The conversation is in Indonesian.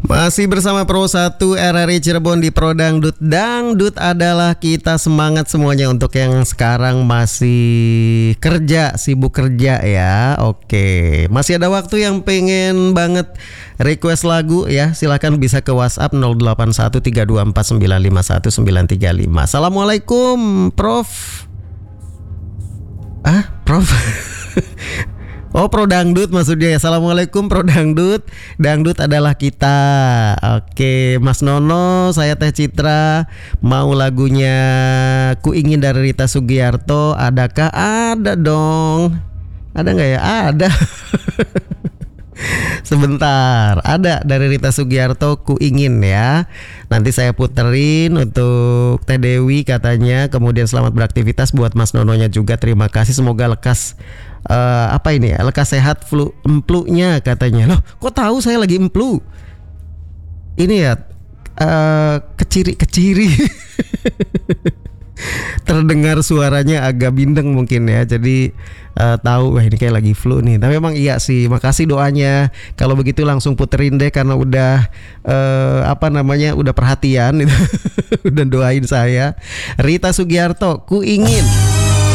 Masih bersama Pro 1 RRI Cirebon di Pro Dangdut. Dangdut adalah kita semangat semuanya untuk yang sekarang masih kerja, sibuk kerja ya. Oke, masih ada waktu yang pengen banget request lagu ya. Silakan bisa ke WhatsApp 081324951935. Assalamualaikum Prof. Prof. Oh, Pro Dangdut maksudnya ya. Assalamualaikum Pro Dangdut. Dangdut adalah kita. Oke, Mas Nono, saya Teh Citra. Mau lagunya Ku Ingin dari Rita Sugiarto. Adakah? Ada dong. Ada nggak ya? Ada. Sebentar, ada dari Rita Sugiarto, Ku Ingin ya. Nanti saya puterin untuk Teh Dewi katanya. Kemudian selamat beraktivitas buat Mas Nononya juga. Terima kasih, semoga lekas lekas sehat emplunya katanya. Loh, kok tahu saya lagi emplu? Ini ya keciri terdengar suaranya agak bindeng mungkin ya. Jadi tahu wah ini kayak lagi flu nih. Tapi memang iya sih. Makasih doanya. Kalau begitu langsung puterin deh karena udah udah perhatian udah doain saya. Rita Sugiarto, Ku Ingin.